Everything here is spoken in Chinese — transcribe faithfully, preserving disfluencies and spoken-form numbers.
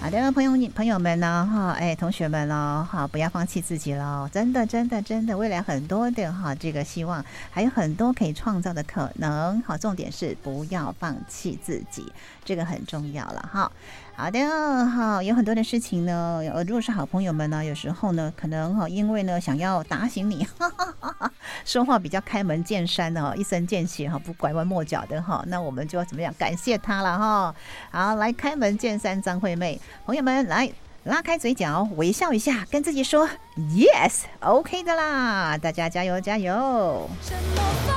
好的，朋友朋友们呢，哈，哎，同学们喽，哈，不要放弃自己喽，真的，真的，真的，未来很多的哈，这个希望，还有很多可以创造的可能，好，重点是不要放弃自己，这个很重要了哈。好的，好，有很多的事情呢，呃，如果是好朋友们呢，有时候呢，可能哈，因为呢，想要打醒你，哈哈哈哈，说话比较开门见山的哈，一针见血哈，不拐弯抹角的哈，那我们就要怎么样感谢他了哈。好，来开门见山，张惠妹，朋友们来拉开嘴角，微笑一下，跟自己说 yes，OK 的啦，大家加油加油。什么